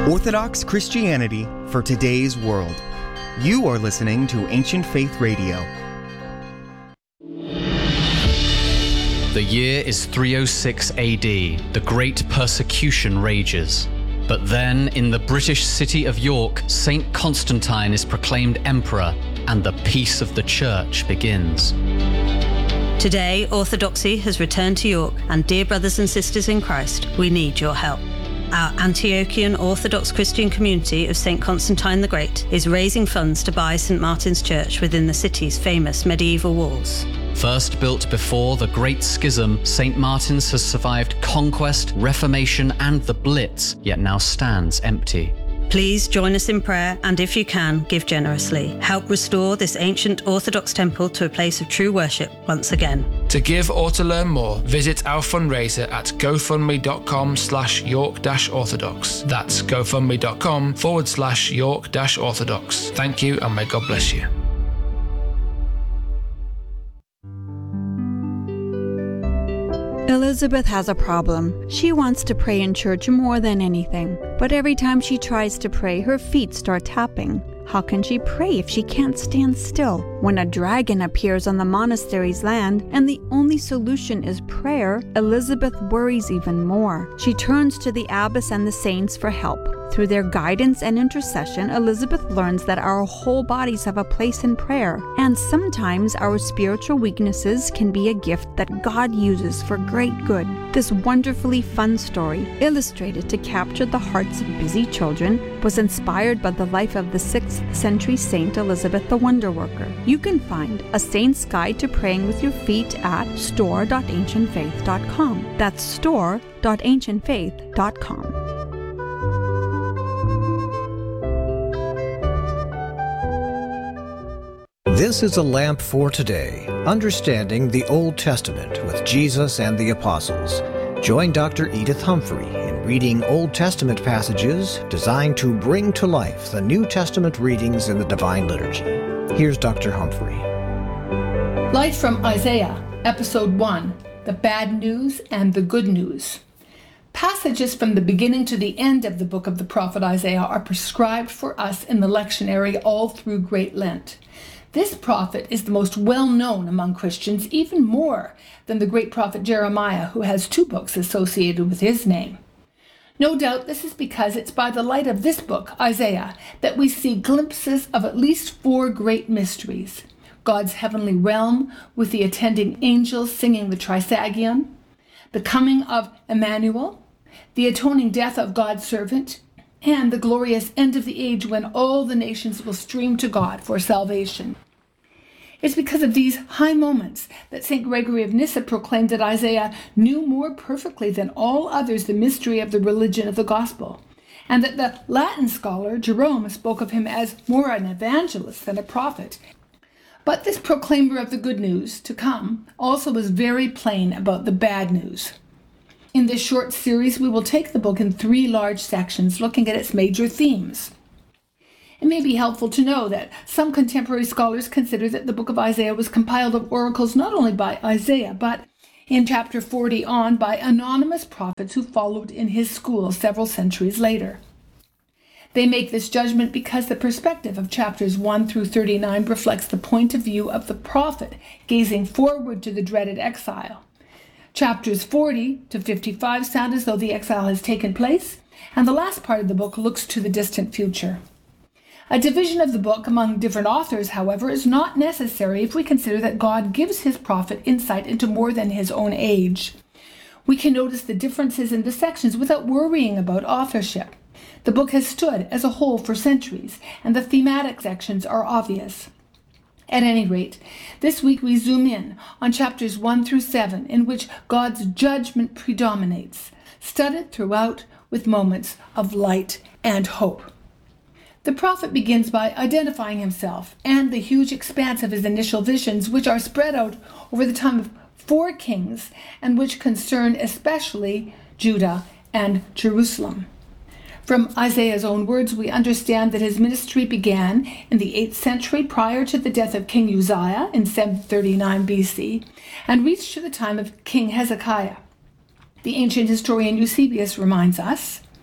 Orthodox Christianity for today's world. You are listening to Ancient Faith Radio. The year is 306 AD. The Great Persecution rages. But then, in the British city of York, Saint Constantine is proclaimed emperor, and the peace of the Church begins. Today, Orthodoxy has returned to York, and dear brothers and sisters in Christ, we need your help. Our Antiochian Orthodox Christian community of St. Constantine the Great is raising funds to buy St. Martin's Church within the city's famous medieval walls. First built before the Great Schism, St. Martin's has survived conquest, Reformation, and the Blitz, yet now stands empty. Please join us in prayer, and if you can, give generously. Help restore this ancient Orthodox temple to a place of true worship once again. To give or to learn more, visit our fundraiser at gofundme.com/York-Orthodox. That's gofundme.com/York-Orthodox. Thank you, and may God bless you. Elizabeth has a problem. She wants to pray in church more than anything, but every time she tries to pray, her feet start tapping. How can she pray if she can't stand still? When a dragon appears on the monastery's land and the only solution is prayer, Elizabeth worries even more. She turns to the abbess and the saints for help. Through their guidance and intercession, Elizabeth learns that our whole bodies have a place in prayer, and sometimes our spiritual weaknesses can be a gift that God uses for great good. This wonderfully fun story, illustrated to capture the hearts of busy children, was inspired by the life of the 6th century Saint Elizabeth the Wonder Worker. You can find A Saint's Guide to Praying with Your Feet at store.ancientfaith.com. That's store.ancientfaith.com. This is a lamp for today, understanding the Old Testament with Jesus and the Apostles. Join Dr. Edith Humphrey in reading Old Testament passages designed to bring to life the New Testament readings in the Divine Liturgy. Here's Dr. Humphrey. Light from Isaiah, Episode 1, The Bad News and the Good News. Passages from the beginning to the end of the book of the prophet Isaiah are prescribed for us in the lectionary all through Great Lent. This prophet is the most well-known among Christians, even more than the great prophet Jeremiah, who has 2 books associated with his name. No doubt this is because it's by the light of this book, Isaiah, that we see glimpses of at least 4 great mysteries: God's heavenly realm with the attending angels singing the Trisagion, the coming of Emmanuel, the atoning death of God's servant, and the glorious end of the age when all the nations will stream to God for salvation. It's because of these high moments that St. Gregory of Nyssa proclaimed that Isaiah knew more perfectly than all others the mystery of the religion of the gospel, and that the Latin scholar Jerome spoke of him as more an evangelist than a prophet. But this proclaimer of the good news to come also was very plain about the bad news. In this short series, we will take the book in 3 large sections, looking at its major themes. It may be helpful to know that some contemporary scholars consider that the book of Isaiah was compiled of oracles not only by Isaiah, but in chapter 40 on by anonymous prophets who followed in his school several centuries later. They make this judgment because the perspective of chapters 1 through 39 reflects the point of view of the prophet gazing forward to the dreaded exile. Chapters 40 to 55 sound as though the exile has taken place, and the last part of the book looks to the distant future. A division of the book among different authors, however, is not necessary if we consider that God gives his prophet insight into more than his own age. We can notice the differences in the sections without worrying about authorship. The book has stood as a whole for centuries, and the thematic sections are obvious. At any rate, this week we zoom in on chapters 1 through 7, in which God's judgment predominates, studded throughout with moments of light and hope. The prophet begins by identifying himself and the huge expanse of his initial visions, which are spread out over the time of 4 kings and which concern especially Judah and Jerusalem. From Isaiah's own words, we understand that his ministry began in the 8th century prior to the death of King Uzziah in 739 BC and reached to the time of King Hezekiah. The ancient historian Eusebius reminds us,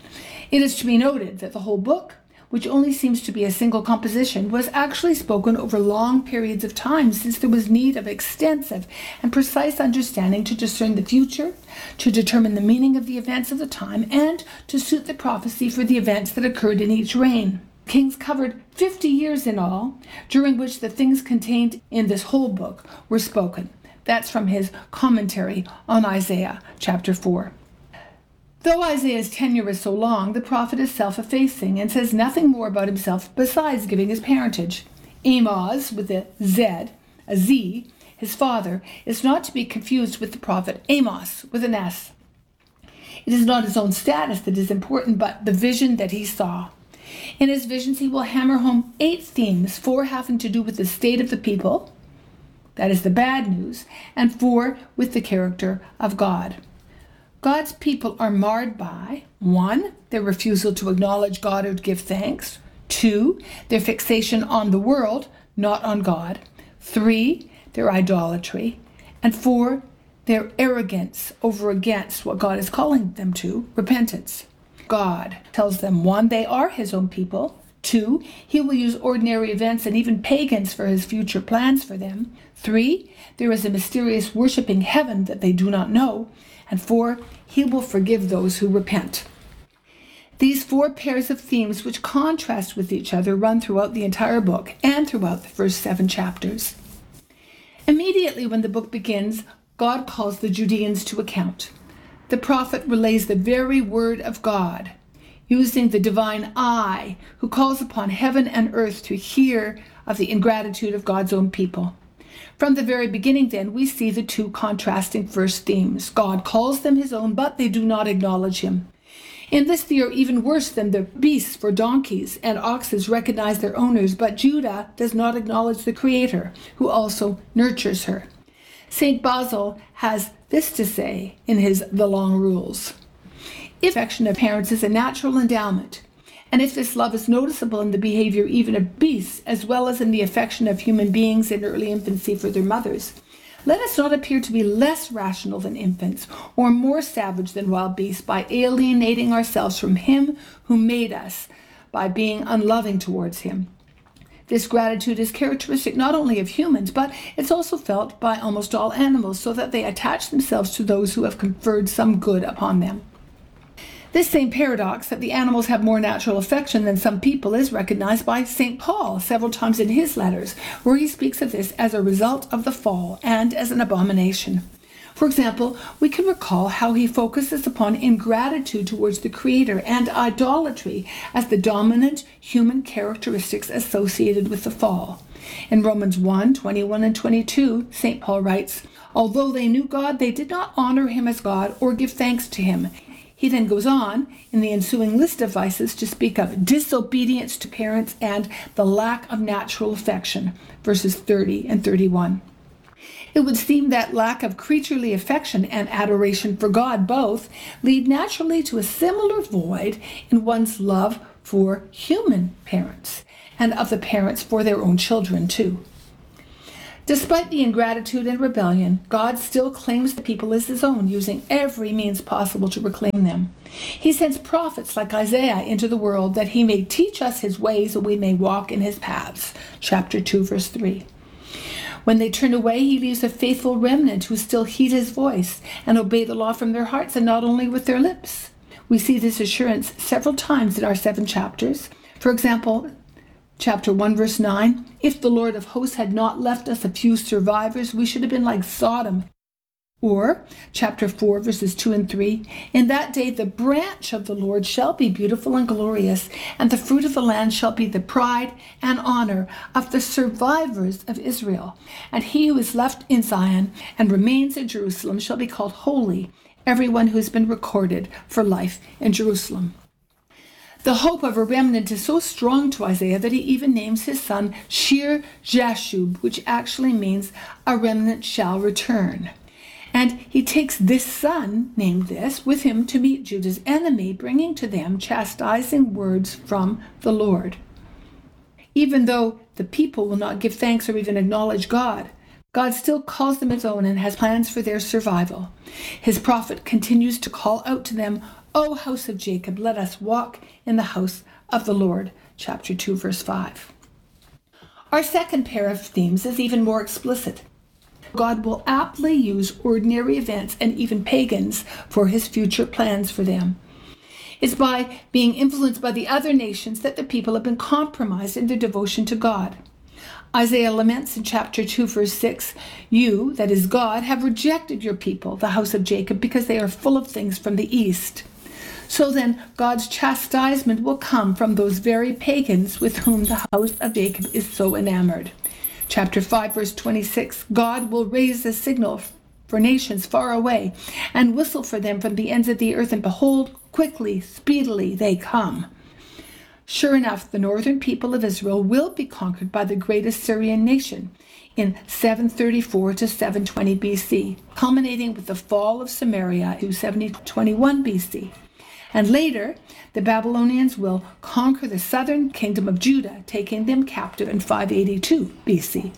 It is to be noted that the whole book, which only seems to be a single composition, was actually spoken over long periods of time, since there was need of extensive and precise understanding to discern the future, to determine the meaning of the events of the time, and to suit the prophecy for the events that occurred in each reign. Kings covered 50 years in all, during which the things contained in this whole book were spoken. That's from his commentary on Isaiah chapter 4. Though Isaiah's tenure is so long, the prophet is self-effacing and says nothing more about himself besides giving his parentage. Amos, with a Z, his father, is not to be confused with the prophet Amos, with an S. It is not his own status that is important, but the vision that he saw. In his visions, he will hammer home 8 themes, 4 having to do with the state of the people, that is the bad news, and 4 with the character of God. God's people are marred by 1, their refusal to acknowledge God or to give thanks. 2, their fixation on the world, not on God. 3, their idolatry. And 4, their arrogance over against what God is calling them to, repentance. God tells them 1, they are his own people. 2, he will use ordinary events and even pagans for his future plans for them. 3, there is a mysterious worshiping heaven that they do not know. And 4, he will forgive those who repent. These 4 pairs of themes, which contrast with each other, run throughout the entire book and throughout the first 7 chapters. Immediately when the book begins, God calls the Judeans to account. The prophet relays the very word of God, using the divine I, who calls upon heaven and earth to hear of the ingratitude of God's own people. From the very beginning, then, we see the 2 contrasting first themes. God calls them his own, but they do not acknowledge him. In this, they are even worse than the beasts, for donkeys and oxes recognize their owners, but Judah does not acknowledge the Creator, who also nurtures her. St. Basil has this to say in his The Long Rules. If affection of parents is a natural endowment, and if this love is noticeable in the behavior even of beasts, as well as in the affection of human beings in early infancy for their mothers, let us not appear to be less rational than infants, or more savage than wild beasts, by alienating ourselves from him who made us, by being unloving towards him. This gratitude is characteristic not only of humans, but it's also felt by almost all animals, so that they attach themselves to those who have conferred some good upon them. This same paradox that the animals have more natural affection than some people is recognized by St. Paul several times in his letters, where he speaks of this as a result of the fall and as an abomination. For example, we can recall how he focuses upon ingratitude towards the Creator and idolatry as the dominant human characteristics associated with the fall. In Romans 1:21 and 22, St. Paul writes, "Although they knew God, they did not honor him as God or give thanks to him." He then goes on in the ensuing list of vices to speak of disobedience to parents and the lack of natural affection, verses 30 and 31. It would seem that lack of creaturely affection and adoration for God both lead naturally to a similar void in one's love for human parents, and of the parents for their own children too. Despite the ingratitude and rebellion, God still claims the people as his own, using every means possible to reclaim them. He sends prophets like Isaiah into the world that he may teach us his ways and we may walk in his paths. Chapter 2, verse 3. When they turn away, he leaves a faithful remnant who still heed his voice and obey the law from their hearts and not only with their lips. We see this assurance several times in our 7 chapters. For example, Chapter 1, verse 9, "If the Lord of hosts had not left us a few survivors, we should have been like Sodom." Or, chapter 4, verses 2 and 3, "In that day the branch of the Lord shall be beautiful and glorious, and the fruit of the land shall be the pride and honor of the survivors of Israel. And he who is left in Zion and remains in Jerusalem shall be called holy, everyone who has been recorded for life in Jerusalem." The hope of a remnant is so strong to Isaiah that he even names his son Shir Jashub, which actually means a remnant shall return. And he takes this son, named this, with him to meet Judah's enemy, bringing to them chastising words from the Lord. Even though the people will not give thanks or even acknowledge God, God still calls them his own and has plans for their survival. His prophet continues to call out to them O house of Jacob, let us walk in the house of the Lord. Chapter 2, verse 5. Our second pair of themes is even more explicit. God will aptly use ordinary events and even pagans for his future plans for them. It's by being influenced by the other nations that the people have been compromised in their devotion to God. Isaiah laments in chapter 2, verse 6, "You, that is God, have rejected your people, the house of Jacob, because they are full of things from the east." So then, God's chastisement will come from those very pagans with whom the house of Jacob is so enamored. Chapter 5, verse 26, God will raise a signal for nations far away and whistle for them from the ends of the earth, and behold, quickly, speedily they come. Sure enough, the northern people of Israel will be conquered by the great Assyrian nation in 734 to 720 BC, culminating with the fall of Samaria in 721 BC. And later, the Babylonians will conquer the southern kingdom of Judah, taking them captive in 582 BC.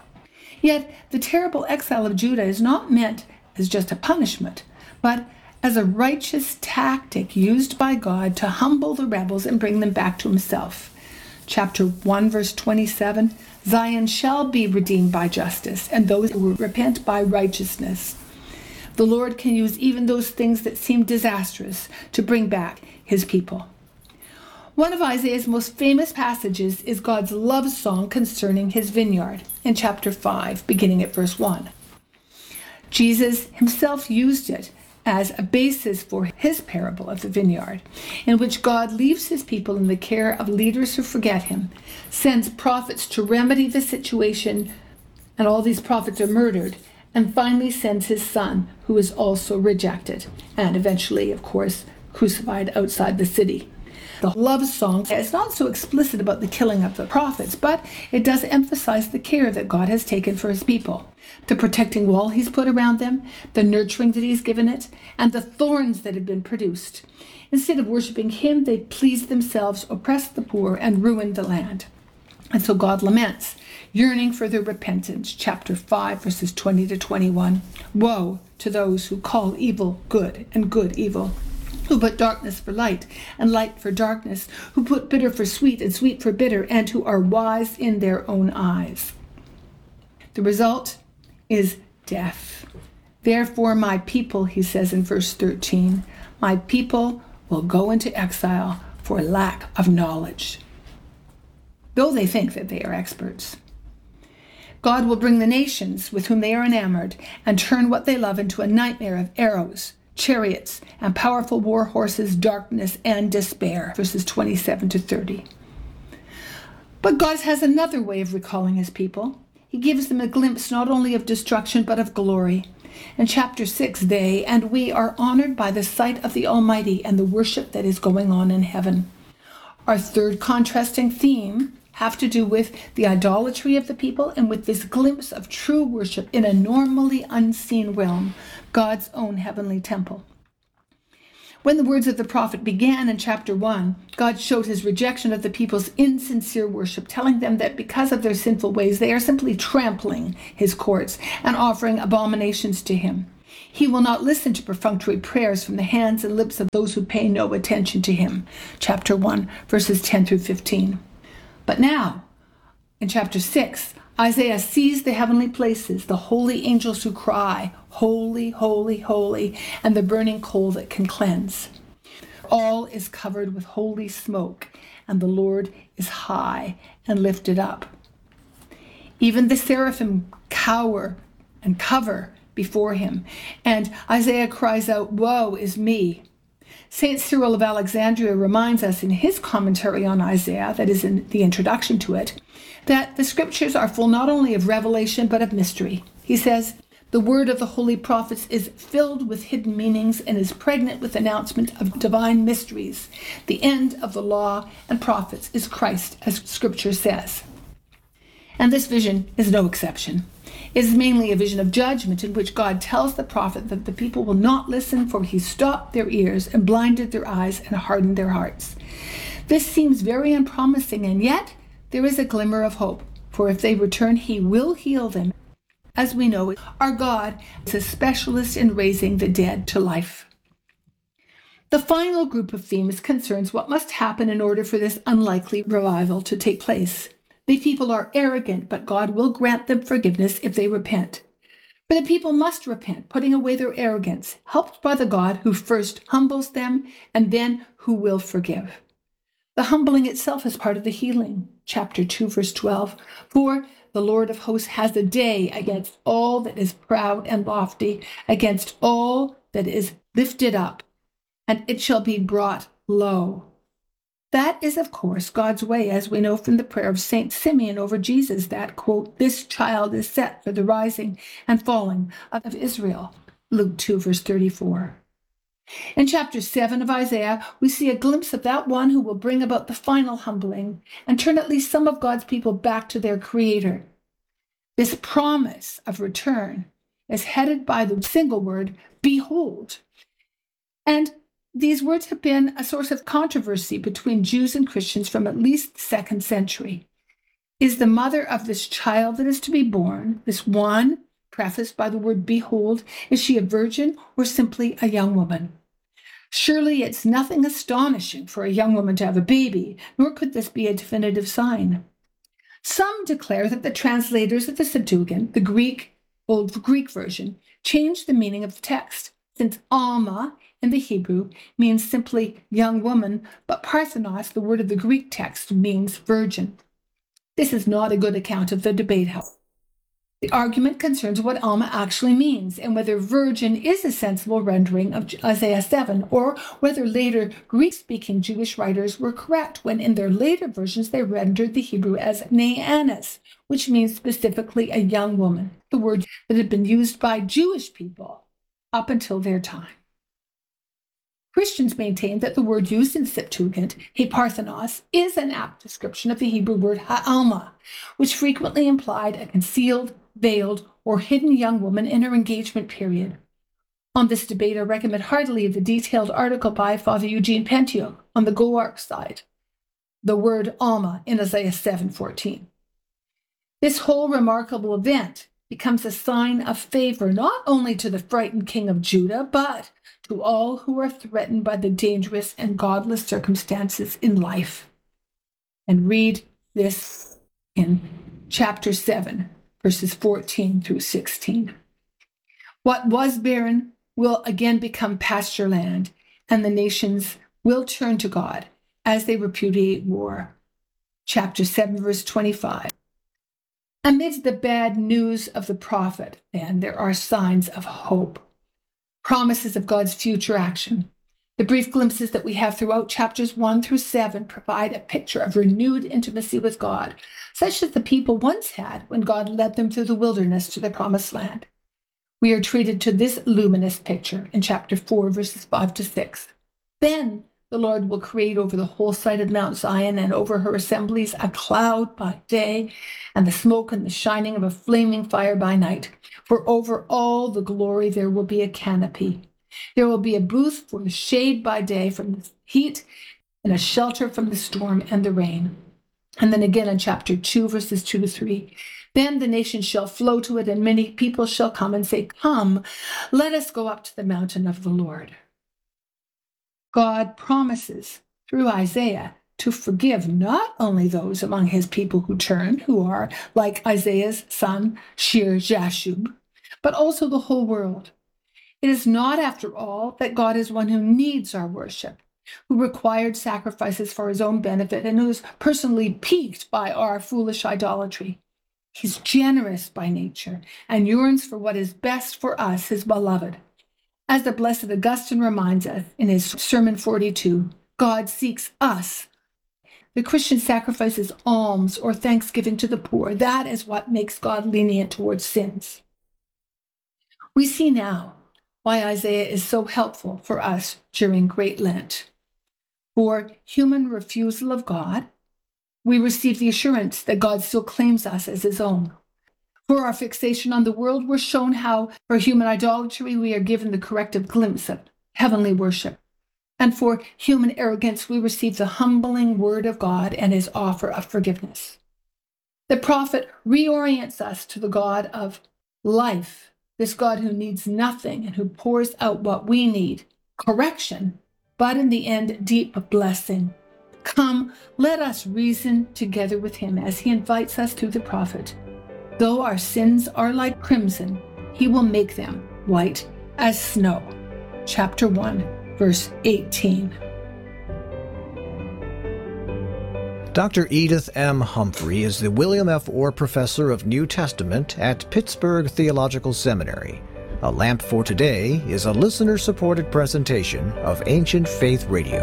Yet, the terrible exile of Judah is not meant as just a punishment, but as a righteous tactic used by God to humble the rebels and bring them back to himself. Chapter 1, verse 27, Zion shall be redeemed by justice, and those who repent by righteousness. The Lord can use even those things that seem disastrous to bring back his people. One of Isaiah's most famous passages is God's love song concerning his vineyard in chapter 5, beginning at verse 1. Jesus himself used it as a basis for his parable of the vineyard, in which God leaves his people in the care of leaders who forget him, sends prophets to remedy the situation, and all these prophets are murdered, and finally sends his son, who is also rejected, and eventually, of course, crucified outside the city. The love song is not so explicit about the killing of the prophets, but it does emphasize the care that God has taken for his people, the protecting wall he's put around them, the nurturing that he's given it, and the thorns that have been produced. Instead of worshiping him, they pleased themselves, oppressed the poor, and ruined the land. And so God laments, yearning for their repentance. Chapter 5, verses 20 to 21. Woe to those who call evil good and good evil, who put darkness for light and light for darkness, who put bitter for sweet and sweet for bitter, and who are wise in their own eyes. The result is death. Therefore my people, he says in verse 13, my people will go into exile for lack of knowledge, though they think that they are experts. God will bring the nations with whom they are enamored and turn what they love into a nightmare of arrows, chariots, and powerful war horses, darkness, and despair. Verses 27 to 30. But God has another way of recalling his people. He gives them a glimpse not only of destruction, but of glory. In chapter 6, they and we are honored by the sight of the Almighty and the worship that is going on in heaven. Our third contrasting theme have to do with the idolatry of the people and with this glimpse of true worship in a normally unseen realm, God's own heavenly temple. When the words of the prophet began in chapter 1, God showed his rejection of the people's insincere worship, telling them that because of their sinful ways, they are simply trampling his courts and offering abominations to him. He will not listen to perfunctory prayers from the hands and lips of those who pay no attention to him. Chapter 1, verses 10 through 15. But now, in chapter 6, Isaiah sees the heavenly places, the holy angels who cry, holy, holy, holy, and the burning coal that can cleanse. All is covered with holy smoke, and the Lord is high and lifted up. Even the seraphim cower and cover before him, and Isaiah cries out, woe is me. St. Cyril of Alexandria reminds us in his commentary on Isaiah, that is in the introduction to it, that the scriptures are full not only of revelation but of mystery. He says, the word of the holy prophets is filled with hidden meanings and is pregnant with announcement of divine mysteries. The end of the law and prophets is Christ, as scripture says. And this vision is no exception. It is mainly a vision of judgment in which God tells the prophet that the people will not listen, for he stopped their ears and blinded their eyes and hardened their hearts. This seems very unpromising, and yet there is a glimmer of hope, for if they return, he will heal them. As we know, our God is a specialist in raising the dead to life. The final group of themes concerns what must happen in order for this unlikely revival to take place. The people are arrogant, but God will grant them forgiveness if they repent. For the people must repent, putting away their arrogance, helped by the God who first humbles them and then who will forgive. The humbling itself is part of the healing. Chapter 2, verse 12. For the Lord of hosts has a day against all that is proud and lofty, against all that is lifted up, and it shall be brought low. That is, of course, God's way, as we know from the prayer of Saint Simeon over Jesus, that, quote, this child is set for the rising and falling of Israel. Luke 2, verse 34. In chapter 7 of Isaiah, we see a glimpse of that one who will bring about the final humbling and turn at least some of God's people back to their Creator. This promise of return is headed by the single word, behold. And these words have been a source of controversy between Jews and Christians from at least the 2nd century. Is the mother of this child that is to be born, this one, prefaced by the word behold, is she a virgin or simply a young woman? Surely it's nothing astonishing for a young woman to have a baby, nor could this be a definitive sign. Some declare that the translators of the Septuagint, the Old Greek version, changed the meaning of the text, since Alma in the Hebrew means simply young woman, but Parthenos, the word of the Greek text, means virgin. This is not a good account of the debate, however. The argument concerns what Alma actually means and whether virgin is a sensible rendering of Isaiah 7, or whether later Greek-speaking Jewish writers were correct when in their later versions they rendered the Hebrew as neanis, which means specifically a young woman, the word that had been used by Jewish people up until their time. Christians maintain that the word used in Septuagint, heparthenos, is an apt description of the Hebrew word ha'alma, which frequently implied a concealed, veiled, or hidden young woman in her engagement period. On this debate, I recommend heartily the detailed article by Father Eugene Pentio on the Goark side, the word alma in Isaiah 7:14. This whole remarkable event becomes a sign of favor not only to the frightened king of Judah, but to all who are threatened by the dangerous and godless circumstances in life. And read this in chapter 7, verses 14 through 16. What was barren will again become pasture land, and the nations will turn to God as they repudiate war. Chapter 7, verse 25. Amidst the bad news of the prophet, then, there are signs of hope, promises of God's future action. The brief glimpses that we have throughout chapters 1 through 7 provide a picture of renewed intimacy with God, such as the people once had when God led them through the wilderness to the promised land. We are treated to this luminous picture in chapter 4, verses 5 to 6. Then the Lord will create over the whole site of Mount Zion and over her assemblies a cloud by day and the smoke and the shining of a flaming fire by night. For over all the glory there will be a canopy. There will be a booth for the shade by day from the heat and a shelter from the storm and the rain. And then again in chapter 2, verses 2 to 3. Then the nations shall flow to it, and many people shall come and say, come, let us go up to the mountain of the Lord. God promises through Isaiah to forgive not only those among his people who turn, who are like Isaiah's son, Shear-Jashub, but also the whole world. It is not, after all, that God is one who needs our worship, who required sacrifices for his own benefit, and who is personally piqued by our foolish idolatry. He's generous by nature and yearns for what is best for us, his beloved. As the Blessed Augustine reminds us in his Sermon 42, God seeks us. The Christian sacrifices alms or thanksgiving to the poor. That is what makes God lenient towards sins. We see now why Isaiah is so helpful for us during Great Lent. For human refusal of God, we receive the assurance that God still claims us as his own. For our fixation on the world, we're shown how, for human idolatry, we are given the corrective glimpse of heavenly worship. And for human arrogance, we receive the humbling word of God and his offer of forgiveness. The prophet reorients us to the God of life, this God who needs nothing and who pours out what we need, correction, but in the end, deep blessing. Come, let us reason together with him as he invites us through the prophet. Though our sins are like crimson, he will make them white as snow. Chapter 1, verse 18. Dr. Edith M. Humphrey is the William F. Orr Professor of New Testament at Pittsburgh Theological Seminary. A Lamp for Today is a listener-supported presentation of Ancient Faith Radio.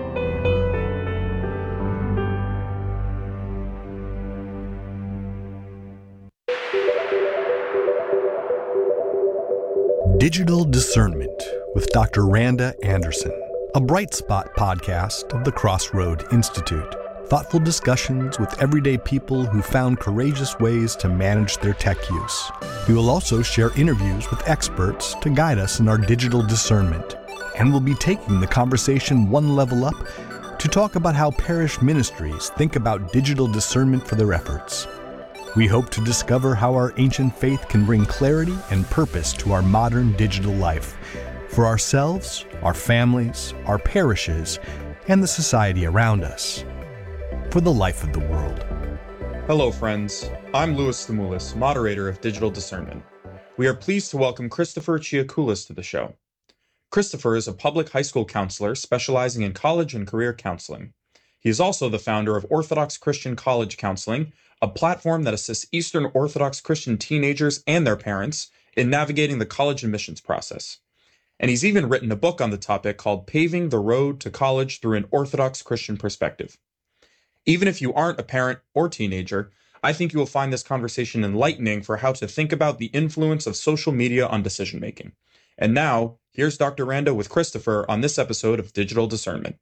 Digital Discernment with Dr. Randa Anderson, a Bright Spot podcast of the Crossroad Institute. Thoughtful discussions with everyday people who found courageous ways to manage their tech use. We will also share interviews with experts to guide us in our digital discernment. And we'll be taking the conversation one level up to talk about how parish ministries think about digital discernment for their efforts. We hope to discover how our ancient faith can bring clarity and purpose to our modern digital life, for ourselves, our families, our parishes, and the society around us. For the life of the world. Hello, friends. I'm Louis Stamoulis, moderator of Digital Discernment. We are pleased to welcome Christopher Chiakoulis to the show. Christopher is a public high school counselor specializing in college and career counseling. He is also the founder of Orthodox Christian College Counseling, a platform that assists Eastern Orthodox Christian teenagers and their parents in navigating the college admissions process. And he's even written a book on the topic called Paving the Road to College Through an Orthodox Christian Perspective. Even if you aren't a parent or teenager, I think you will find this conversation enlightening for how to think about the influence of social media on decision-making. And now, here's Dr. Randa with Christopher on this episode of Digital Discernment.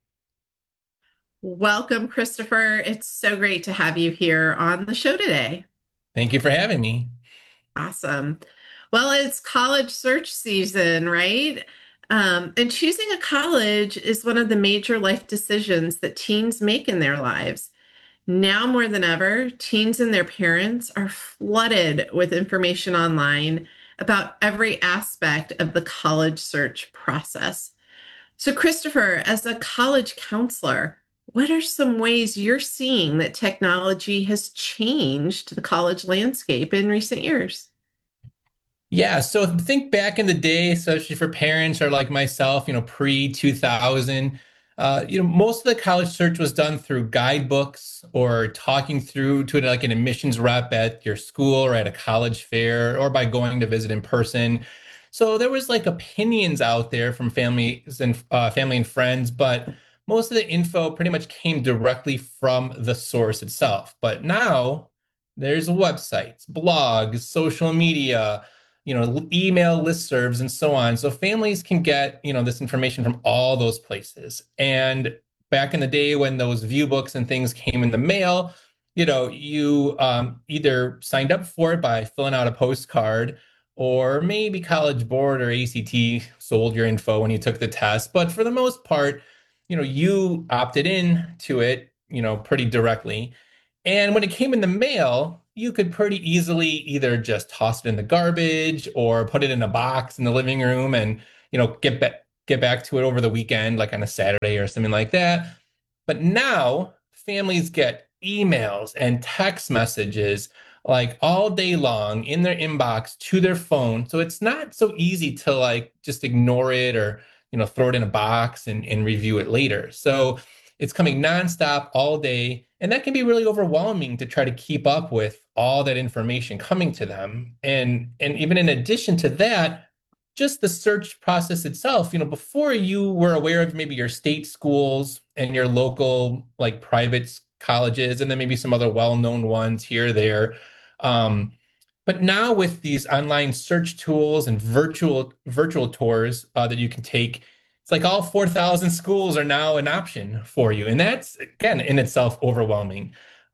Welcome, Christopher. It's so great to have you here on the show today. Thank you for having me. Awesome. Well, it's college search season, right? And choosing a college is one of the major life decisions that teens make in their lives. Now more than ever, teens and their parents are flooded with information online about every aspect of the college search process. So, Christopher, as a college counselor, what are some ways you're seeing that technology has changed the college landscape in recent years? Yeah, so think back in the day, especially for parents or like myself, pre-2000, most of the college search was done through guidebooks or talking through to like an admissions rep at your school or at a college fair or by going to visit in person. So there was like opinions out there from families and family and friends, but most of the info pretty much came directly from the source itself. But now there's websites, blogs, social media, email listservs and so on. So families can get, this information from all those places. And back in the day when those view books and things came in the mail, you either signed up for it by filling out a postcard, or maybe College Board or ACT sold your info when you took the test. But for the most part, you opted in to it, pretty directly. And when it came in the mail, you could pretty easily either just toss it in the garbage or put it in a box in the living room and, get back to it over the weekend, like on a Saturday or something like that. But now families get emails and text messages like all day long in their inbox to their phone. So it's not so easy to like just ignore it or, throw it in a box and review it later. So it's coming nonstop all day. And that can be really overwhelming to try to keep up with all that information coming to them. And even in addition to that, just the search process itself, before you were aware of maybe your state schools and your local like private colleges, and then maybe some other well-known ones here or there. But now with these online search tools and virtual tours that you can take, it's like all 4,000 schools are now an option for you. And that's, again, in itself overwhelming.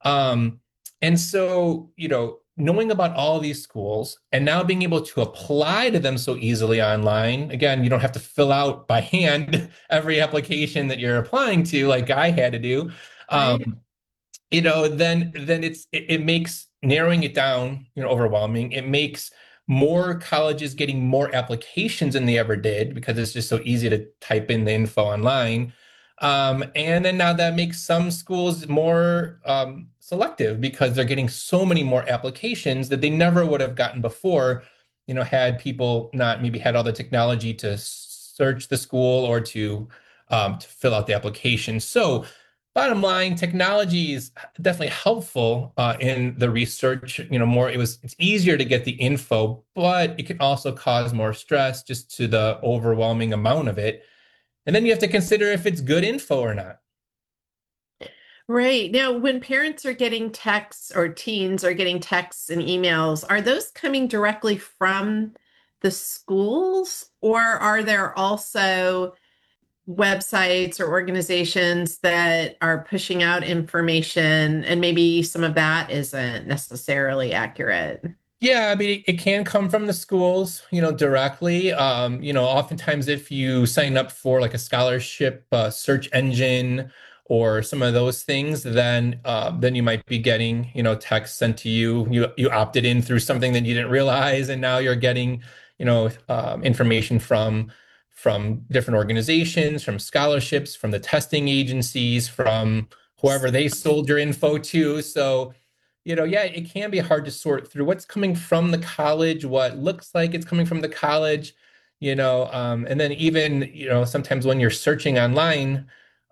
And so, knowing about all these schools and now being able to apply to them so easily online, again, you don't have to fill out by hand every application that you're applying to like I had to do. Right. Then it makes narrowing it down, overwhelming. It makes more colleges getting more applications than they ever did because it's just so easy to type in the info online. And then now that makes some schools more selective because they're getting so many more applications that they never would have gotten before, had people not maybe had all the technology to search the school or to fill out the application. So bottom line, technology is definitely helpful in the research. It's easier to get the info, but it can also cause more stress just to the overwhelming amount of it. And then you have to consider if it's good info or not. Right. Now, when parents are getting texts or teens are getting texts and emails, are those coming directly from the schools, or are there also websites or organizations that are pushing out information and maybe some of that isn't necessarily accurate? Yeah, I mean, it can come from the schools, directly. Oftentimes if you sign up for like a scholarship search engine or some of those things, then you might be getting, text sent to you. You opted in through something that you didn't realize, and now you're getting, information from different organizations, from scholarships, from the testing agencies, from whoever they sold your info to. So yeah, it can be hard to sort through what's coming from the college, what looks like it's coming from the college, and then even, sometimes when you're searching online,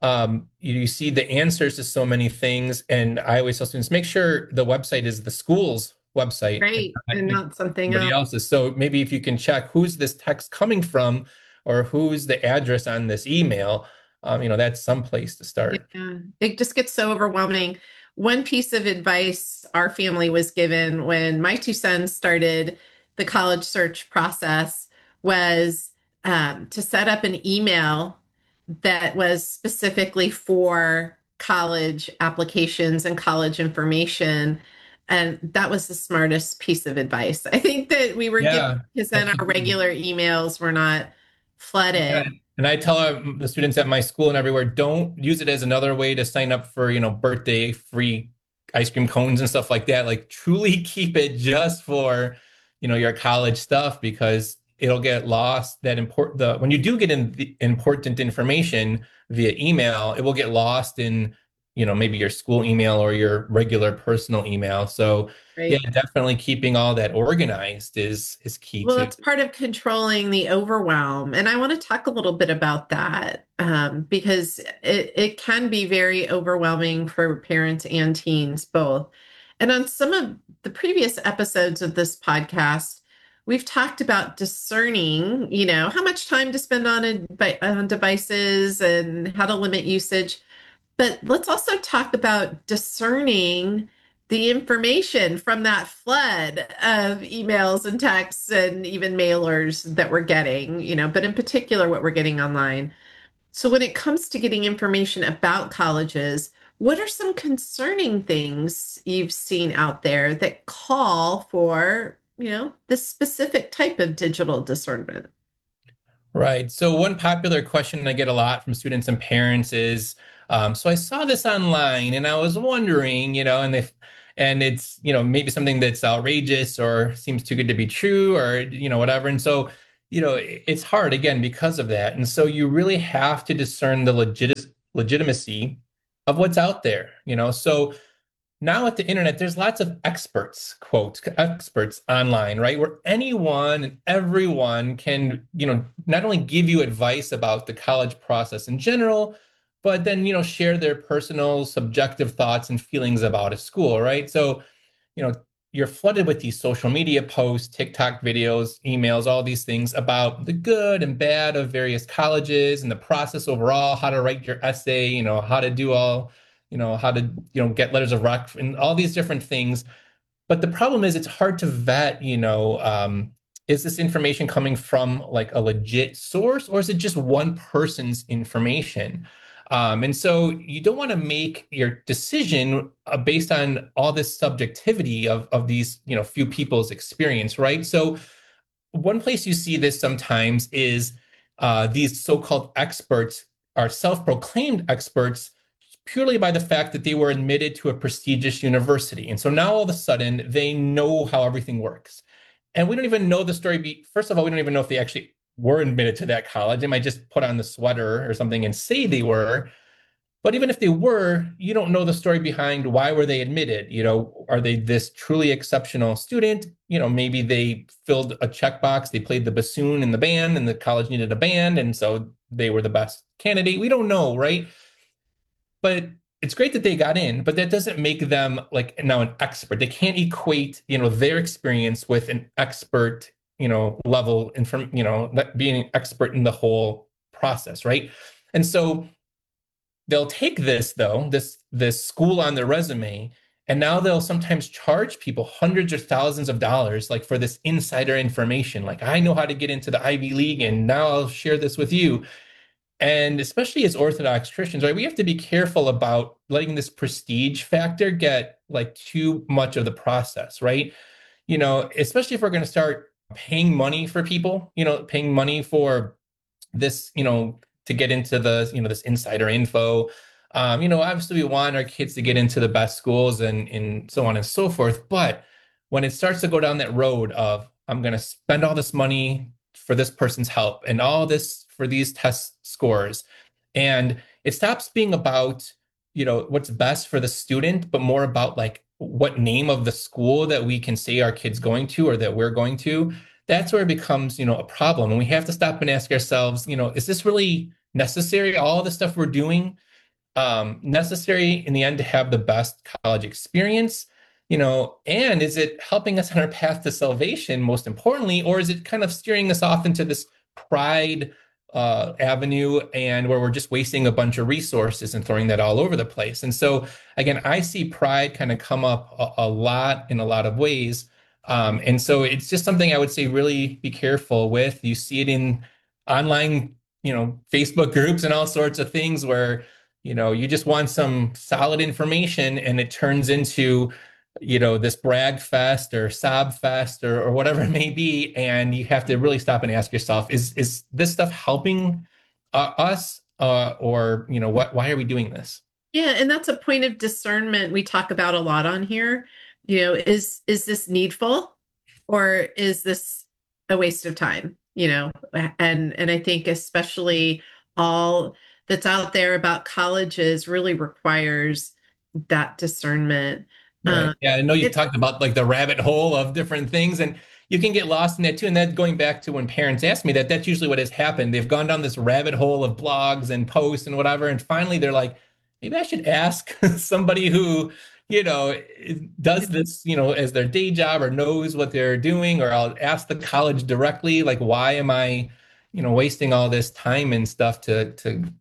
you see the answers to so many things. And I always tell students, make sure the website is the school's website. Right, and not something else. Else's. So maybe if you can check who's this text coming from or who's the address on this email, that's some place to start. Yeah, it just gets so overwhelming. One piece of advice our family was given when my two sons started the college search process was to set up an email that was specifically for college applications and college information. And that was the smartest piece of advice I think that we were given, because then our regular emails were not flooded. Yeah. And I tell the students at my school and everywhere, don't use it as another way to sign up for, birthday free ice cream cones and stuff like that. Like truly keep it just for, your college stuff, because it'll get lost. When you do get in the important information via email, it will get lost in, maybe your school email or your regular personal email. So right. Yeah, definitely keeping all that organized is key. Well, it's part of controlling the overwhelm. And I want to talk a little bit about that because it can be very overwhelming for parents and teens both. And on some of the previous episodes of this podcast, we've talked about discerning, how much time to spend on devices and how to limit usage. But let's also talk about discerning the information from that flood of emails and texts and even mailers that we're getting, but in particular what we're getting online. So when it comes to getting information about colleges, what are some concerning things you've seen out there that call for, this specific type of digital discernment? Right. So one popular question I get a lot from students and parents is, so I saw this online and I was wondering, and it's, maybe something that's outrageous or seems too good to be true or, whatever. And so, it's hard again because of that. And so you really have to discern the legitimacy of what's out there, So now with the internet, there's lots of experts, quote, experts online, right? Where anyone and everyone can, not only give you advice about the college process in general, but then, share their personal subjective thoughts and feelings about a school, right? So, you're flooded with these social media posts, TikTok videos, emails, all these things about the good and bad of various colleges and the process overall, how to write your essay, how to do all, how to, get letters of rec and all these different things. But the problem is it's hard to vet, is this information coming from like a legit source, or is it just one person's information? And so you don't want to make your decision based on all this subjectivity of these, few people's experience, right? So one place you see this sometimes is these so-called experts are self-proclaimed experts purely by the fact that they were admitted to a prestigious university. And so now all of a sudden they know how everything works. And we don't even know the story. First of all, we don't even know if they actually were admitted to that college. They might just put on the sweater or something and say they were. But even if they were, you don't know the story behind why were they admitted. Are they this truly exceptional student? Maybe they filled a checkbox. They played the bassoon in the band and the college needed a band. And so they were the best candidate. We don't know, right? But it's great that they got in, but that doesn't make them like now an expert. They can't equate, their experience with an expert, level and from, being an expert in the whole process, right? And so they'll take this though, this school on their resume, and now they'll sometimes charge people hundreds or thousands of dollars, like for this insider information. Like, I know how to get into the Ivy League, and now I'll share this with you. And especially as Orthodox Christians, right, we have to be careful about letting this prestige factor get like too much of the process, right? Especially if we're going to start paying money for people, paying money for this, to get into the, this insider info. Obviously we want our kids to get into the best schools and so on and so forth. But when it starts to go down that road of, I'm going to spend all this money for this person's help and all this for these test scores, and it stops being about, what's best for the student, but more about like what name of the school that we can say our kid's going to or that we're going to. That's where it becomes, a problem. And we have to stop and ask ourselves, is this really necessary? All the stuff we're doing, necessary in the end to have the best college experience, and is it helping us on our path to salvation, most importantly, or is it kind of steering us off into this pride avenue and where we're just wasting a bunch of resources and throwing that all over the place? And so, again, I see pride kind of come up a lot in a lot of ways. And so it's just something I would say really be careful with. You see it in online, Facebook groups and all sorts of things where, you just want some solid information and it turns into, this brag fest or sob fest or whatever it may be. And you have to really stop and ask yourself, is this stuff helping us or, why are we doing this? Yeah. And that's a point of discernment we talk about a lot on here. Is this needful or is this a waste of time? And I think especially all that's out there about colleges really requires that discernment. Right. Yeah, I know you talked about like the rabbit hole of different things, and you can get lost in that too. And that going back to when parents ask me that's usually what has happened. They've gone down this rabbit hole of blogs and posts and whatever. And finally they're like, maybe I should ask somebody who, does this, as their day job or knows what they're doing, or I'll ask the college directly, like, why am I, wasting all this time and stuff to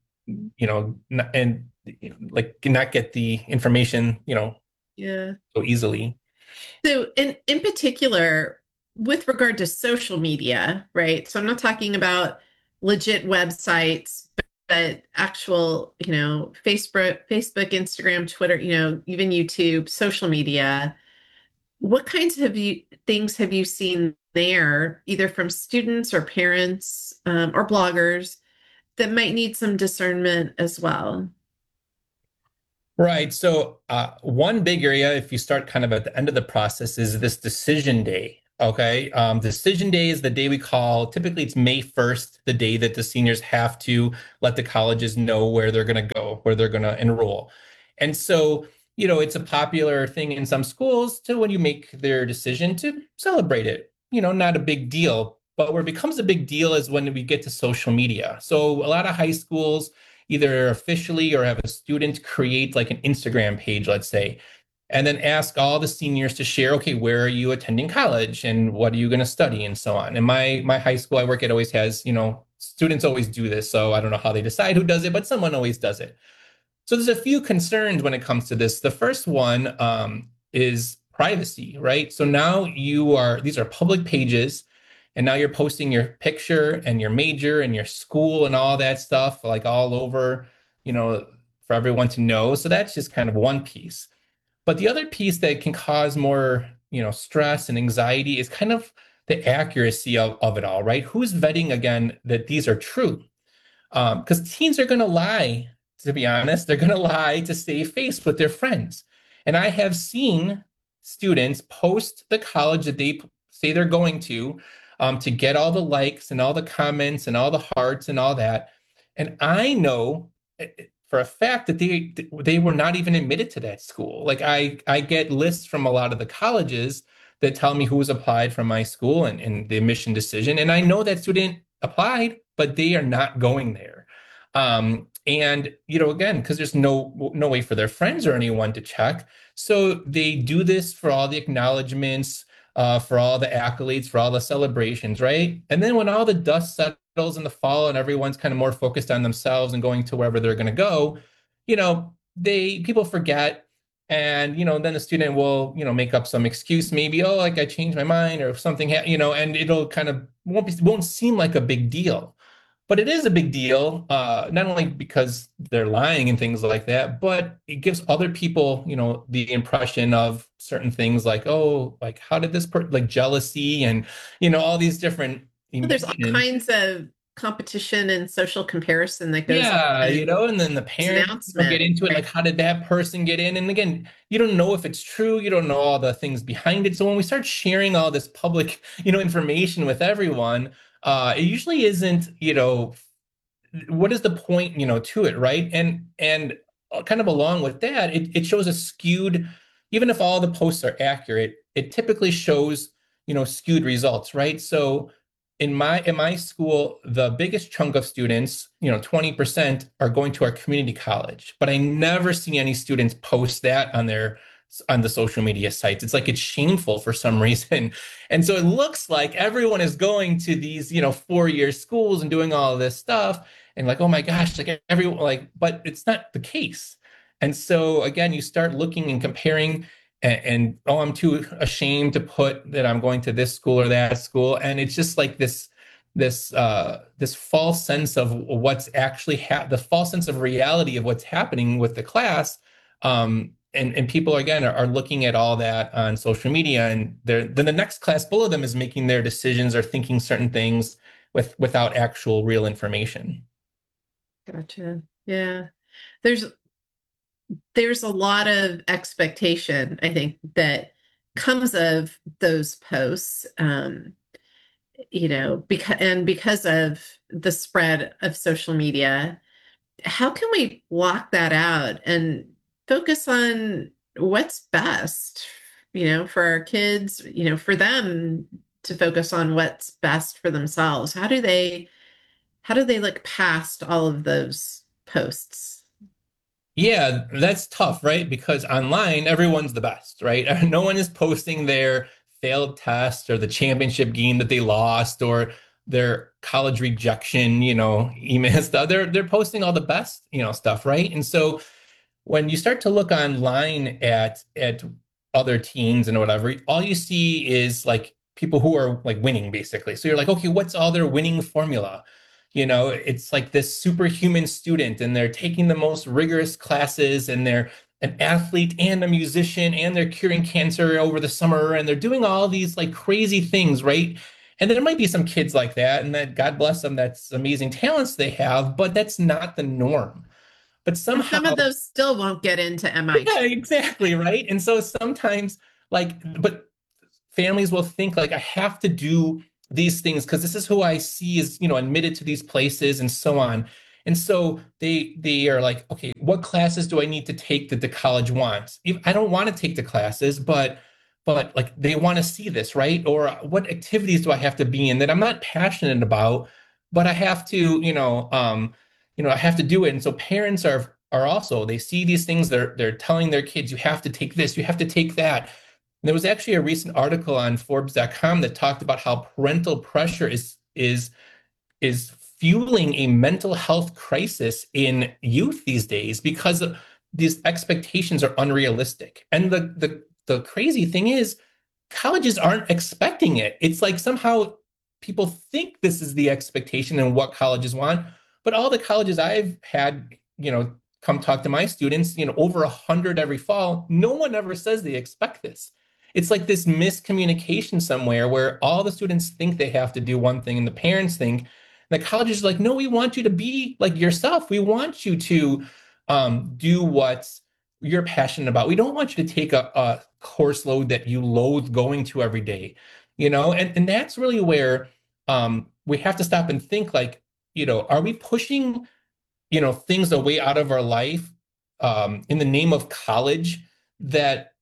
not get the information, so easily. So in particular, with regard to social media, right? So I'm not talking about legit websites, but actual, Facebook, Instagram, Twitter, even YouTube, social media. What kinds of things have you seen there, either from students or parents or bloggers, that might need some discernment as well? Right. So one big area, if you start kind of at the end of the process, is this decision day. Okay. Decision day is the day we call, typically it's May 1st, the day that the seniors have to let the colleges know where they're going to go, where they're going to enroll. And so, it's a popular thing in some schools to, when you make their decision, to celebrate it, not a big deal. But where it becomes a big deal is when we get to social media. So a lot of high schools either officially or have a student create like an Instagram page, let's say, and then ask all the seniors to share, okay, where are you attending college and what are you going to study and so on. And my high school I work at always has, students always do this. So I don't know how they decide who does it, but someone always does it. So there's a few concerns when it comes to this. The first one is privacy, right? So now these are public pages. And now you're posting your picture and your major and your school and all that stuff, like all over, for everyone to know. So that's just kind of one piece. But the other piece that can cause more, stress and anxiety is kind of the accuracy of it all, right? Who's vetting, again, that these are true? Because teens are going to lie, to be honest. They're going to lie to save face with their friends. And I have seen students post the college that they say they're going to get all the likes and all the comments and all the hearts and all that. And I know for a fact that they were not even admitted to that school. Like I get lists from a lot of the colleges that tell me who's applied from my school and the admission decision. And I know that student applied, but they are not going there. And, again, because there's no way for their friends or anyone to check. So they do this for all the acknowledgments, for all the accolades, for all the celebrations, right? And then when all the dust settles in the fall and everyone's kind of more focused on themselves and going to wherever they're going to go, people forget. And, then the student will, make up some excuse, maybe, oh, like I changed my mind or something, and it'll kind of won't seem like a big deal. But it is a big deal, not only because they're lying and things like that, but it gives other people, the impression of certain things like, oh, like how did this like jealousy and, all these different emotions. There's all kinds of competition and social comparison that goes on. And then the parents get into it, like how did that person get in? And again, you don't know if it's true, you don't know all the things behind it. So when we start sharing all this public, information with everyone, it usually isn't, what is the point, to it, right? And kind of along with that, it shows a skewed, even if all the posts are accurate, it typically shows, skewed results, right? So in my school, the biggest chunk of students, 20% are going to our community college, but I never see any students post that on the social media sites. It's like it's shameful for some reason. And so it looks like everyone is going to these, 4-year schools and doing all of this stuff. And like, oh my gosh, like everyone, like, but it's not the case. And so again, you start looking and comparing and oh, I'm too ashamed to put that I'm going to this school or that school. And it's just like this false sense of what's actually the false sense of reality of what's happening with the class. And people again are looking at all that on social media, and then the next class below them is making their decisions or thinking certain things without actual real information. Gotcha. Yeah. There's a lot of expectation, I think, that comes of those posts, because of the spread of social media. How can we block that out and focus on what's best, for our kids, for them to focus on what's best for themselves? How do they look past all of those posts? Yeah, that's tough, right? Because online, everyone's the best, right? No one is posting their failed test or the championship game that they lost or their college rejection, email stuff. They're posting all the best, stuff, right? And so when you start to look online at other teams and whatever, all you see is like people who are like winning, basically. So you're like, okay, what's all their winning formula? It's like this superhuman student and they're taking the most rigorous classes and they're an athlete and a musician and they're curing cancer over the summer and they're doing all these like crazy things, right? And there might be some kids like that, and that God bless them, that's amazing talents they have, but that's not the norm. But somehow some of those still won't get into MIT. Yeah, exactly, right? And so sometimes but families will think like I have to do these things because this is who I see is, admitted to these places and so on. And so they are like, okay, what classes do I need to take that the college wants? I don't want to take the classes, but like they want to see this, right? Or what activities do I have to be in that I'm not passionate about, but I have to, I have to do it. And so parents are also, they see these things, they're telling their kids, you have to take this, you have to take that. And there was actually a recent article on Forbes.com that talked about how parental pressure is fueling a mental health crisis in youth these days because these expectations are unrealistic. And the crazy thing is colleges aren't expecting it. It's like somehow people think this is the expectation and what colleges want, but all the colleges I've had, come talk to my students, over 100 every fall, no one ever says they expect this. It's like this miscommunication somewhere where all the students think they have to do one thing and the parents think, the college is like, no, we want you to be like yourself. We want you to do what you're passionate about. We don't want you to take a course load that you loathe going to every day. and that's really where we have to stop and think like, are we pushing, things away out of our life in the name of college that,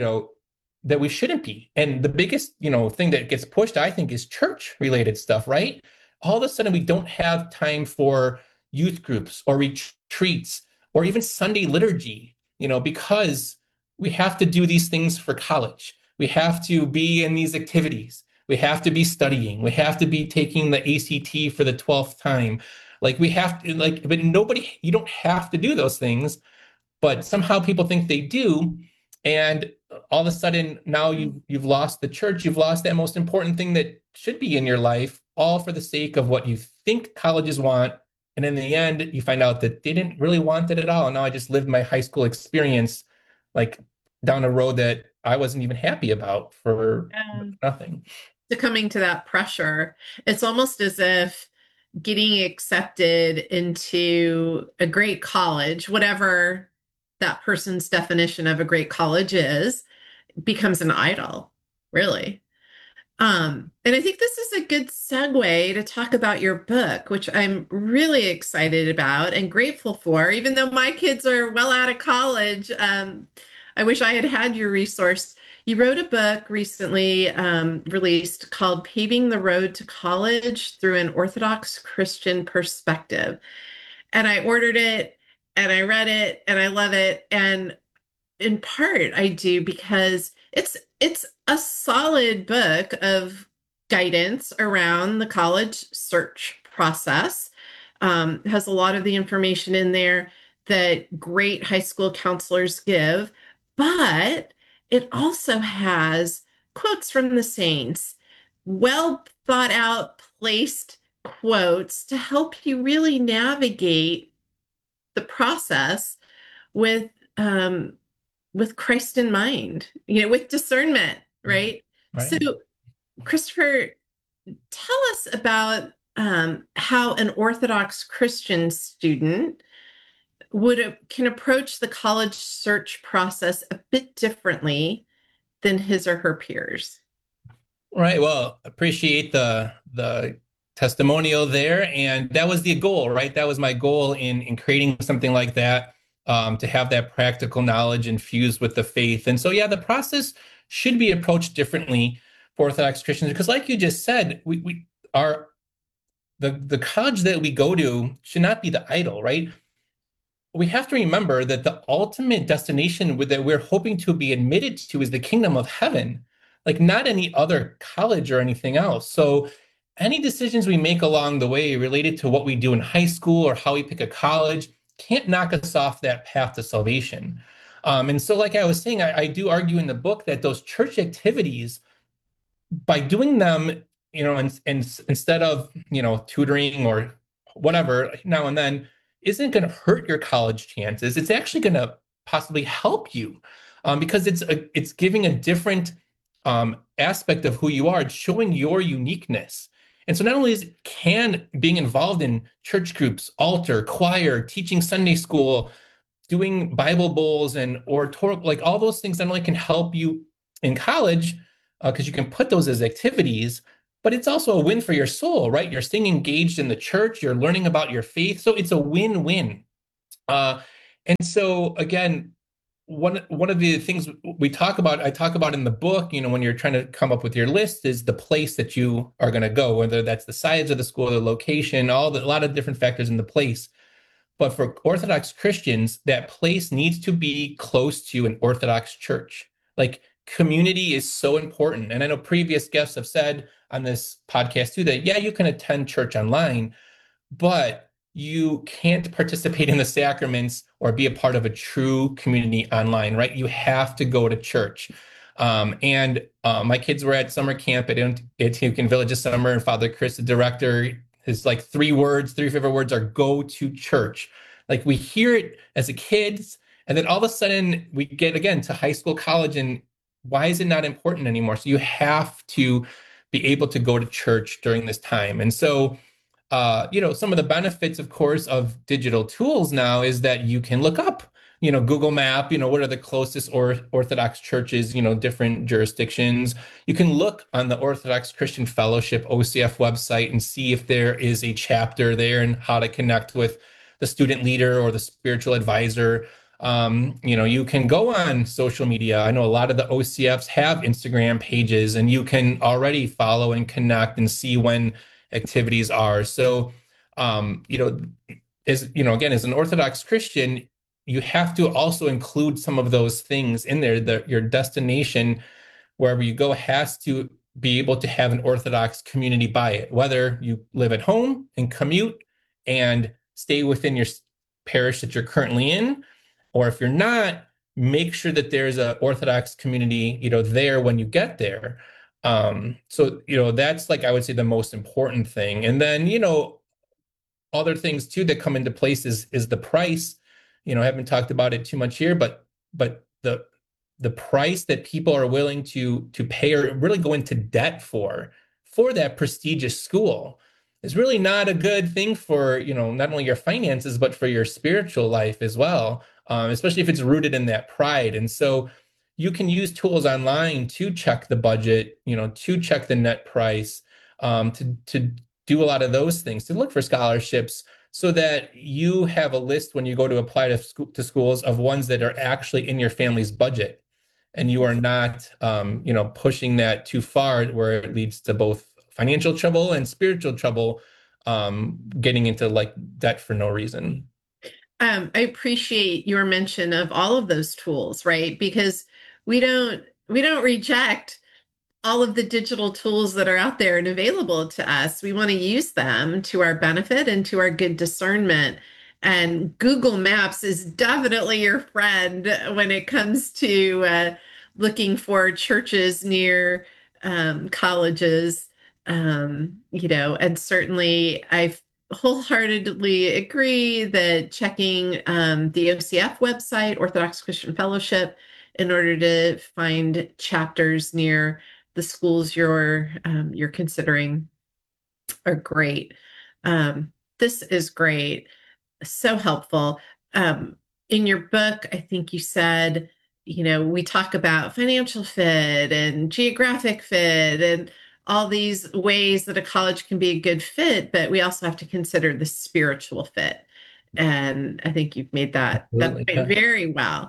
that we shouldn't be. And the biggest, thing that gets pushed, I think, is church related stuff, right? All of a sudden we don't have time for youth groups or retreats or even Sunday liturgy, because we have to do these things for college. We have to be in these activities. We have to be studying. We have to be taking the ACT for the 12th time. Like we have to, but you don't have to do those things, but somehow people think they do. And all of a sudden now you've lost the church. You've lost that most important thing that should be in your life, all for the sake of what you think colleges want. And in the end, you find out that they didn't really want it at all. And now I just lived my high school experience like down a road that I wasn't even happy about for nothing. Succumbing to that pressure, it's almost as if getting accepted into a great college, whatever that person's definition of a great college is, becomes an idol, really. And I think this is a good segue to talk about your book, which I'm really excited about and grateful for, even though my kids are well out of college. I wish I had your resource. You wrote a book recently released called Paving the Road to College Through an Orthodox Christian Perspective. And I ordered it and I read it and I love it. And in part I do because it's a solid book of guidance around the college search process. Has a lot of the information in there that great high school counselors give, but it also has quotes from the saints, well thought out, placed quotes to help you really navigate the process with Christ in mind, with discernment, right? So, Christopher, tell us about how an Orthodox Christian student can approach the college search process a bit differently than his or her peers. Right. Well, appreciate the testimonial there. And that was the goal, right? That was my goal in creating something like that, to have that practical knowledge infused with the faith. And so, yeah, the process should be approached differently for Orthodox Christians, because like you just said, we are the college that we go to should not be the idol, right? We have to remember that the ultimate destination that we're hoping to be admitted to is the kingdom of heaven, like not any other college or anything else. So any decisions we make along the way related to what we do in high school or how we pick a college can't knock us off that path to salvation. And so like I was saying, I do argue in the book that those church activities, by doing them, and instead of, tutoring or whatever now and then, isn't going to hurt your college chances. It's actually going to possibly help you because it's giving a different aspect of who you are. It's showing your uniqueness. And so not only can being involved in church groups, altar, choir, teaching Sunday school, doing Bible bowls and oratorical, like all those things not only can help you in college, because you can put those as activities, but it's also a win for your soul, right? You're staying engaged in the church, you're learning about your faith. So it's a win-win. And so again, one of the things I talk about in the book, when you're trying to come up with your list, is the place that you are going to go, whether that's the size of the school, the location, a lot of different factors in the place. But for Orthodox Christians, that place needs to be close to an Orthodox church. Like community is so important. And I know previous guests have said on this podcast too that, yeah, you can attend church online, but you can't participate in the sacraments or be a part of a true community online, right? You have to go to church. And my kids were at summer camp at Antiochian Village this summer, and Father Chris, the director, his like three favorite words are go to church. Like we hear it as a kids, and then all of a sudden we get again to high school, college, and why is it not important anymore? So you have to be able to go to church during this time. And so, some of the benefits, of course, of digital tools now is that you can look up, Google Map, what are the closest Orthodox churches, different jurisdictions. You can look on the Orthodox Christian Fellowship OCF website and see if there is a chapter there and how to connect with the student leader or the spiritual advisor. You can go on social media. I know a lot of the OCFs have Instagram pages, and you can already follow and connect and see when activities are. So, again, as an Orthodox Christian, you have to also include some of those things in there. Your destination, wherever you go, has to be able to have an Orthodox community by it, whether you live at home and commute and stay within your parish that you're currently in, or if you're not, make sure that there's an Orthodox community, there when you get there. So, that's I would say the most important thing. And then, other things too that come into place is the price. I haven't talked about it too much here, but the price that people are willing to pay or really go into debt for that prestigious school is really not a good thing for, not only your finances, but for your spiritual life as well, especially if it's rooted in that pride. And so you can use tools online to check the budget, to check the net price, to do a lot of those things, to look for scholarships, so that you have a list when you go to apply to schools of ones that are actually in your family's budget, and you are not, pushing that too far where it leads to both financial trouble and spiritual trouble, getting into debt for no reason. I appreciate your mention of all of those tools, right? Because we don't reject all of the digital tools that are out there and available to us. We want to use them to our benefit and to our good discernment. And Google Maps is definitely your friend when it comes to looking for churches near colleges. And certainly I wholeheartedly agree that checking the OCF website, Orthodox Christian Fellowship, in order to find chapters near the schools you're considering are great. This is great. So helpful. In your book, I think you said, we talk about financial fit and geographic fit and all these ways that a college can be a good fit, but we also have to consider the spiritual fit. And I think you've made that point very well.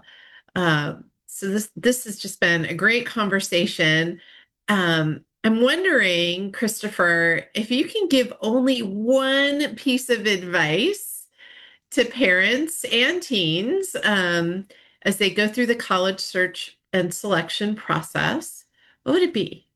So this has just been a great conversation. I'm wondering, Christopher, if you can give only one piece of advice to parents and teens as they go through the college search and selection process, what would it be?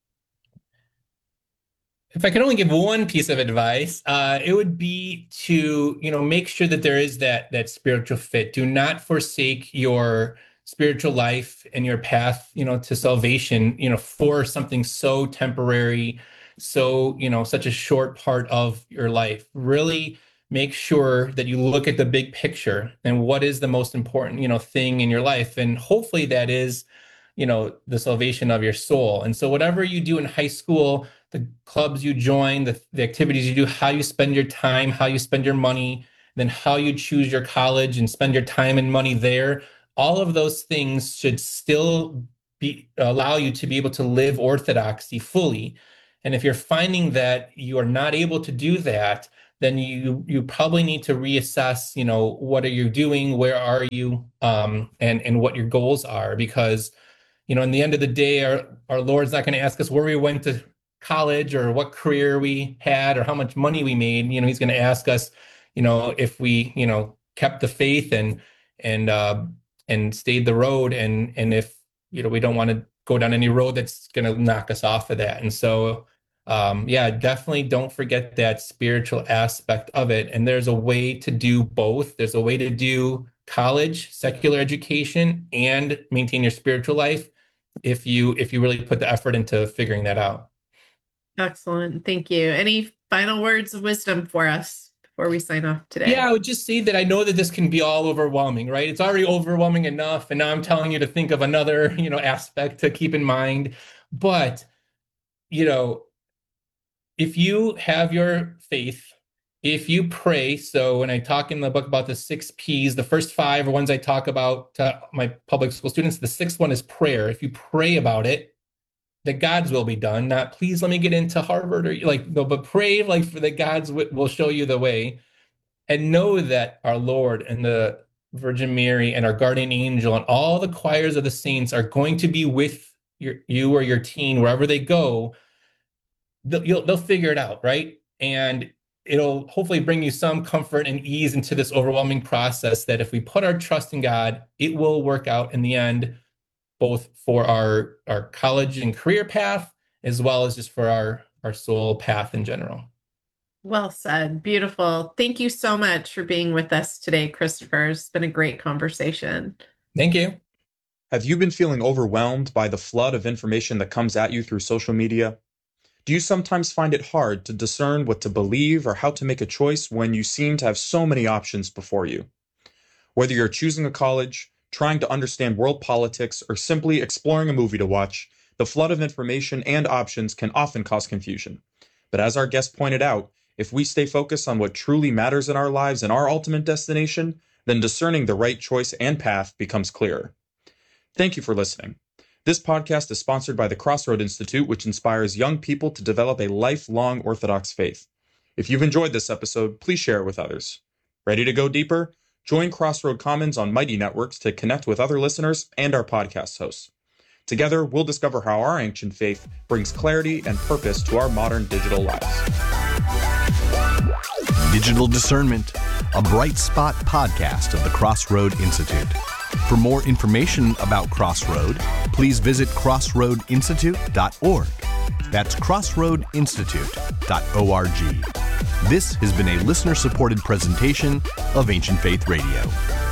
If I could only give one piece of advice, it would be to, make sure that there is that spiritual fit. Do not forsake your spiritual life and your path, to salvation, for something so temporary, so, such a short part of your life. Really make sure that you look at the big picture and what is the most important, thing in your life. And hopefully that is, the salvation of your soul. And so whatever you do in high school, the clubs you join, the activities you do, how you spend your time, how you spend your money, then how you choose your college and spend your time and money there, all of those things should still allow you to be able to live orthodoxy fully. And if you're finding that you are not able to do that, then you probably need to reassess, what are you doing, where are you, and what your goals are. Because, in the end of the day, our Lord's not going to ask us where we went to college or what career we had or how much money we made. He's going to ask us, if we, kept the faith and stayed the road, and if we don't want to go down any road that's going to knock us off of that. And so definitely don't forget that spiritual aspect of it. And there's a way to do both. There's a way to do college, secular education, and maintain your spiritual life if you really put the effort into figuring that out. Excellent. Thank you. Any final words of wisdom for us before we sign off today? Yeah, I would just say that I know that this can be all overwhelming, right? It's already overwhelming enough. And now I'm telling you to think of another, aspect to keep in mind. But, if you have your faith, if you pray, so when I talk in the book about the 6 P's, the first 5 are ones I talk about to my public school students. The 6th one is prayer. If you pray about it, that God's will be done. Not, please let me get into Harvard, or no, but pray for that God's will show you the way. And know that our Lord and the Virgin Mary and our guardian angel and all the choirs of the saints are going to be with you or your teen wherever they go. They'll figure it out, right? And it'll hopefully bring you some comfort and ease into this overwhelming process that if we put our trust in God, it will work out in the end, both for our college and career path, as well as just for our soul path in general. Well said. Beautiful. Thank you so much for being with us today, Christopher. It's been a great conversation. Thank you. Have you been feeling overwhelmed by the flood of information that comes at you through social media? Do you sometimes find it hard to discern what to believe or how to make a choice when you seem to have so many options before you? Whether you're choosing a college, trying to understand world politics, or simply exploring a movie to watch, the flood of information and options can often cause confusion. But as our guest pointed out, if we stay focused on what truly matters in our lives and our ultimate destination, then discerning the right choice and path becomes clearer. Thank you for listening. This podcast is sponsored by the Crossroad Institute, which inspires young people to develop a lifelong Orthodox faith. If you've enjoyed this episode, please share it with others. Ready to go deeper? Join Crossroad Commons on Mighty Networks to connect with other listeners and our podcast hosts. Together, we'll discover how our ancient faith brings clarity and purpose to our modern digital lives. Digital Discernment, a Bright Spot podcast of the Crossroad Institute. For more information about Crossroad, please visit crossroadinstitute.org. That's crossroadinstitute.org. This has been a listener-supported presentation of Ancient Faith Radio.